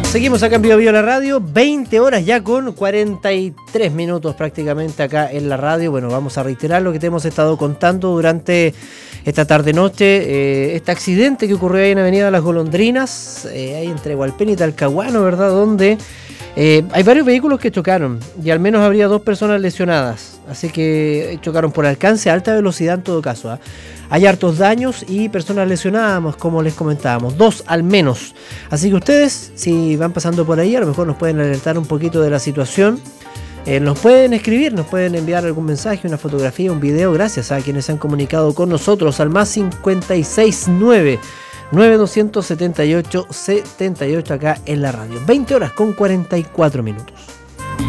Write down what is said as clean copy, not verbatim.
Seguimos acá en Bio Bio la radio, 20 horas ya con 43 minutos prácticamente acá en la radio. Bueno, vamos a reiterar lo que te hemos estado contando durante esta tarde-noche. Este accidente que ocurrió ahí en Avenida Las Golondrinas, ahí entre Hualpén y Talcahuano, ¿verdad? Donde hay varios vehículos que chocaron y al menos habría 2 personas lesionadas. Así que chocaron por alcance a alta velocidad en todo caso, ¿eh? Hay hartos daños y personas lesionadas, como les comentábamos, 2 al menos. Así que ustedes, si van pasando por ahí, a lo mejor nos pueden alertar un poquito de la situación. Nos pueden escribir, nos pueden enviar algún mensaje, una fotografía, un video, gracias a quienes se han comunicado con nosotros al más 569 9278 78 acá en la radio. 20 horas con 44 minutos.